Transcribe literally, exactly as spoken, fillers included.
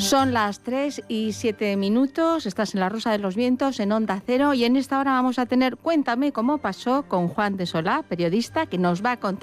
Son las tres y siete minutos, estás en La Rosa de los Vientos, en Onda Cero, y en esta hora vamos a tener Cuéntame cómo pasó con Juan de Solá, periodista, que nos va a contar